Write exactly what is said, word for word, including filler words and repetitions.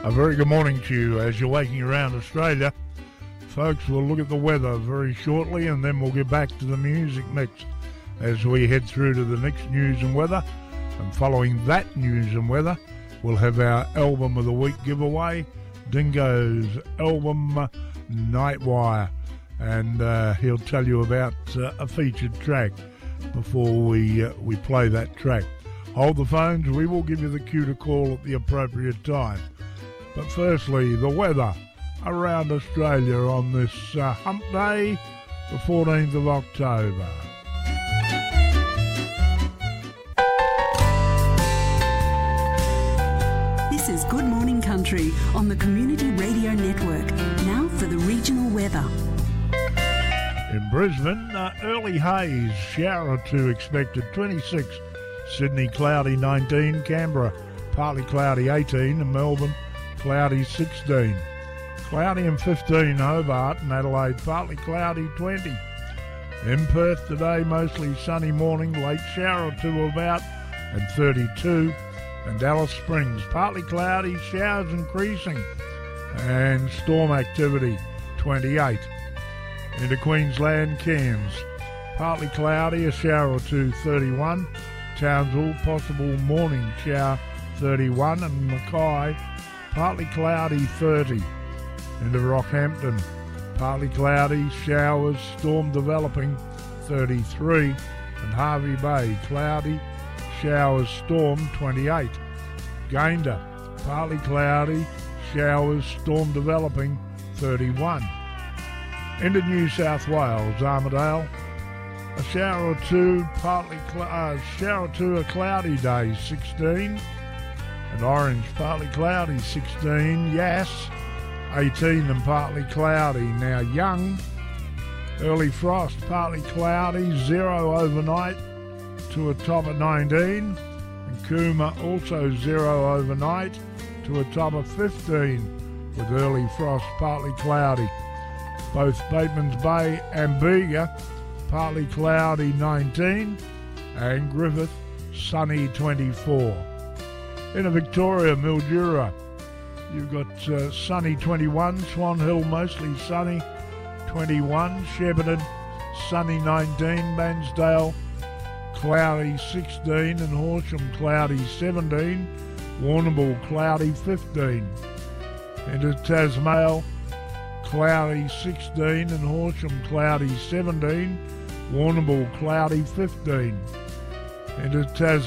A very good morning to you as you're waking around Australia. Folks, we'll look at the weather very shortly and then we'll get back to the music mix as we head through to the next news and weather. And following that news and weather, we'll have our Album of the Week giveaway, Dingo's album Nightwire. And uh, he'll tell you about uh, a featured track before we, uh, we play that track. Hold the phones, we will give you the cue to call at the appropriate time. But firstly, the weather around Australia on this uh, hump day, the fourteenth of October. This is Good Morning Country on the Community Radio Network. Now for the regional weather. In Brisbane, uh, early haze, shower or two expected, twenty-six. Sydney, cloudy, nineteen. Canberra, partly cloudy, eighteen. And Melbourne, cloudy, sixteen. Cloudy and fifteen, Hobart and Adelaide, partly cloudy, twenty. In Perth today, mostly sunny morning, late shower or two about, and thirty-two. And Alice Springs, partly cloudy, showers increasing, and storm activity, twenty-eight. Into Queensland, Cairns, partly cloudy, a shower or two, thirty-one. Townsville, possible morning shower, thirty-one. And Mackay, partly cloudy, thirty. Into Rockhampton, partly cloudy, showers, storm developing, thirty-three. And Harvey Bay, cloudy, showers, storm, twenty-eight. Gayndah, partly cloudy, showers, storm developing, thirty-one. Into New South Wales, Armidale, a shower or two, partly cl- uh, shower or two, a cloudy day, sixteen. And Orange, partly cloudy, sixteen. Yass, eighteen and partly cloudy. Now Young, early frost, partly cloudy, zero overnight to a top of nineteen. And Cooma also zero overnight to a top of fifteen with early frost, partly cloudy. Both Bateman's Bay and Bega, partly cloudy, nineteen. And Griffith, sunny, twenty-four. In Victoria, Mildura, you've got uh, sunny, twenty-one. Swan Hill, mostly sunny, twenty-one. Shepparton, sunny, nineteen. Bansdale, cloudy, sixteen. And Horsham, cloudy, seventeen. Warrnambool, cloudy, fifteen. Into Tasmale, cloudy, sixteen. And Horsham, cloudy, seventeen. Warrnambool, cloudy, fifteen. Into Tasmale.